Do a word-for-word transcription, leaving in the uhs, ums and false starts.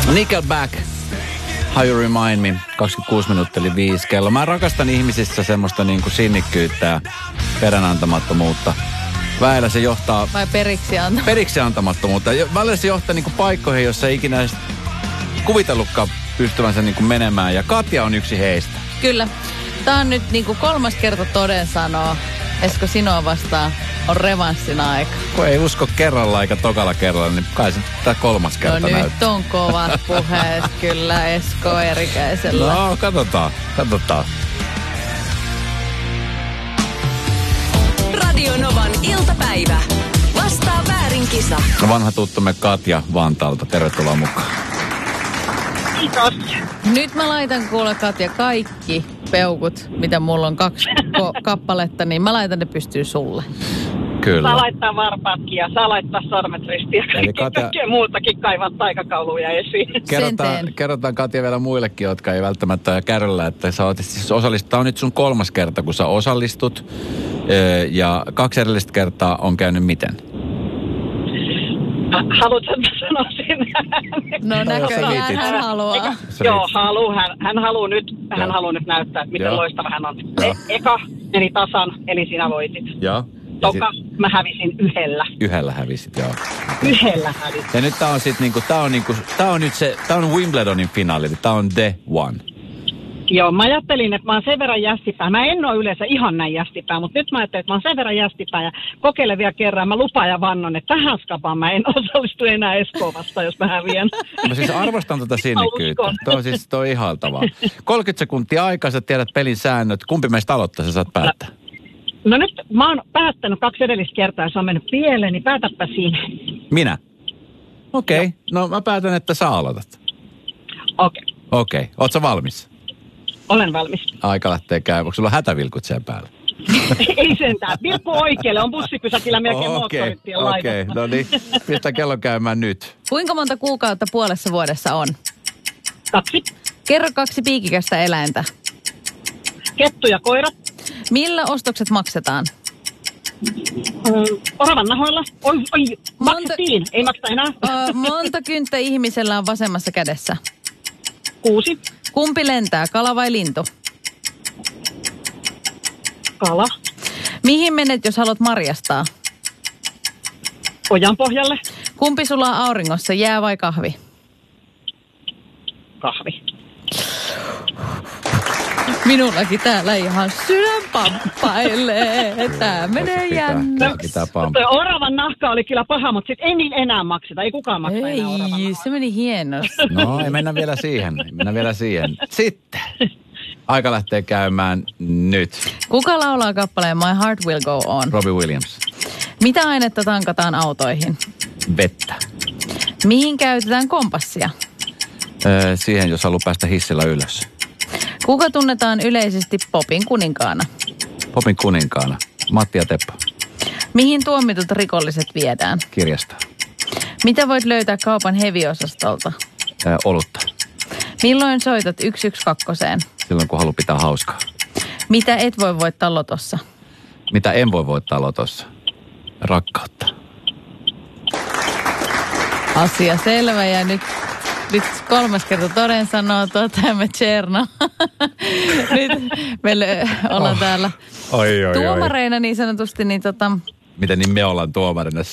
Nickelback, How You Remind Me, kaksikymmentäkuusi minuuttia eli viisi kello. Mä rakastan ihmisissä semmoista niinku sinnikkyyttä ja peränantamattomuutta. Väillä se johtaa... Vai periksi antamattomuutta? Periksi antamattomuutta. Välillä se johtaa niinku paikkoihin, jossa ei ikinä edes kuvitellutkaan pystyvänsä niinku menemään. Ja Katja on yksi heistä. Kyllä. Tää on nyt niinku kolmas kerta toden sanoo. Esko sinua vastaan on revanssin aika. Kun ei usko kerralla eikä tokalla kerralla, niin kai se tää kolmas kerta no näyttää. No nyt on kovat puheet kyllä Esko Erikäisellä. No katsotaan, katsotaan. Radio Novan iltapäivä. Vastaa väärin kisa. Vanha tuttumme Katja Vantaalta. Tervetuloa mukaan. Kiitos. Nyt mä laitan kuule Katja kaikki peukut, mitä mulla on kaksi ko- kappaletta, niin mä laitan ne pystyy sulle. Kyllä. Saa laittaa varpaatkin ja saa laittaa sormet ristiin ja kaikkea, Katja... kaikkea muutakin kaivaa taikakauluja esiin. Kerrotaan, kerrotaan Katja vielä muillekin, jotka ei välttämättä ole kärryllä, että sä oot siis osallistut. Tämä on nyt sun kolmas kerta, kun sä osallistut. Ja kaksi edellistä kertaa on käynyt miten? Haluatko, että sanoa sen? No näköjään hän haluaa. Eka, joo, haluu, hän, hän haluaa nyt, hän haluaa nyt näyttää, miten joo. loistava hän on. E, eka meni tasan, eli sinä voitit. Joo. Toka sit... mä hävisin yhdellä. Yhdellä hävisit, joo. Yhdellä hävisin. Ja nyt tää on sit niinku, tää on niinku, tää on nyt se, tää on Wimbledonin finaali, tää on the one. Joo, mä ajattelin, että mä oon sen verran jästipää. Mä en ole yleensä ihan näin jästipää, mutta nyt mä ajattelin, että mä oon sen verran jästipää ja kokeilen vielä kerran. Mä lupaan ja vannon, että tähän skapaan mä en osallistu enää Eskoon vasta, jos mä häviän. Mä siis arvostan tätä sinnikkyyttä. Tuo on siis toi ihaltavaa. kolmekymmentä sekuntia aikaa, sä tiedät pelin säännöt. Kumpi meistä aloittaa, sä saat päättää? No, no nyt mä oon päättänyt kaksi edellistä kertaa ja se on mennyt pieleen, niin päätäpä siinä. Minä? Okei, okay. No mä päätän, että sä aloitat. Okei. Okay. Okei, okay. Oot sä valmis? Olen valmis. Aika lähtee käymään. Onko sulla hätävilkut sen päällä? Ei sentään. Vilkku oikealle. On bussipysäkillä melkein okay, moottoritien laitossa. Okei, okay. No niin. Pistä kello käymään nyt. Kuinka monta kuukautta puolessa vuodessa on? Kaksi. Kerro kaksi piikikästä eläintä. Kettu ja koira. Millä ostokset maksetaan? Mm, oravan nahoilla. Oi, oi. Maksettiin. Monta... Ei makseta enää. Uh, monta kynttä ihmisellä on vasemmassa kädessä? Kuusi. Kumpi lentää, kala vai lintu? Kala. Mihin menet, jos haluat marjastaa? Ojan pohjalle. Kumpi sulla on auringossa, jää vai kahvi? Kahvi. Minullakin täällä ihan sydän pamppailee. Tää menee jännäksi. Oravan nahka oli kyllä paha, mutta sit ei niin enää makseta. Ei kukaan maksa ei, enää oravan nahkaa. Se meni hienosti. No, ei mennä vielä siihen. Mennä vielä siihen. Sitten. Aika lähtee käymään nyt. Kuka laulaa kappaleen My Heart Will Go On? Robbie Williams. Mitä ainetta tankataan autoihin? Vettä. Mihin käytetään kompassia? Öö, siihen, jos haluaa päästä hissillä ylös. Kuka tunnetaan yleisesti popin kuninkaana? Popin kuninkaana. Matti ja Teppo. Mihin tuomitut rikolliset viedään? Kirjastoon. Mitä voit löytää kaupan heviosastolta? Öö, olutta. Milloin soitat yksi yksi kaksi? Silloin, kun haluaa pitää hauskaa. Mitä et voi voittaa lotossa? Mitä en voi voittaa lotossa? Rakkautta. Asia selvä ja nyt, nyt kolmas kerta toden sanoo Toteamme Tcherno. Nyt me ollaan oh. täällä oi, oi, tuomareina niin sanotusti. Niin tota... Miten niin me ollaan tuomarina?